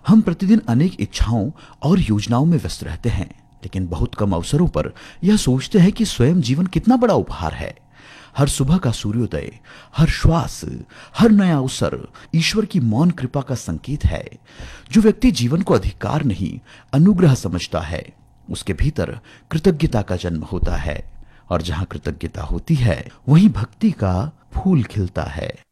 हम प्रतिदिन अनेक इच्छाओं और योजनाओं में व्यस्त रहते हैं, लेकिन बहुत कम अवसरों पर यह सोचते हैं कि स्वयं जीवन कितना बड़ा उपहार है। हर सुबह का सूर्योदय, हर श्वास, हर नया अवसर ईश्वर की मौन कृपा का संकेत है। जो व्यक्ति जीवन को अधिकार नहीं अनुग्रह समझता है, उसके भीतर कृतज्ञता का जन्म होता है, और जहां कृतज्ञता होती है वहीं भक्ति का फूल खिलता है।